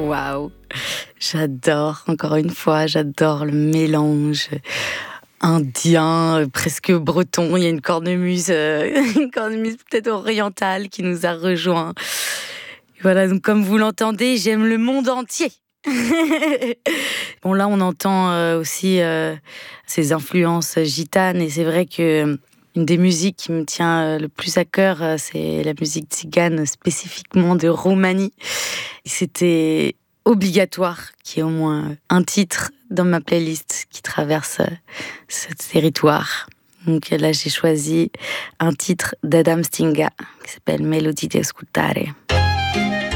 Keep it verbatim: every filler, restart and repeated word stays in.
Waouh, j'adore, encore une fois, j'adore le mélange indien, presque breton. Il y a une cornemuse, euh, une cornemuse peut-être orientale qui nous a rejoints. Voilà, donc comme vous l'entendez, j'aime le monde entier. Bon, là, on entend euh, aussi euh, ces influences gitanes, et c'est vrai que une des musiques qui me tient le plus à cœur, c'est la musique tzigane, spécifiquement de Roumanie. C'était obligatoire qu'il y ait au moins un titre dans ma playlist qui traverse ce territoire. Donc là, j'ai choisi un titre d'Adam Stinga qui s'appelle Melodie de Ascoltare.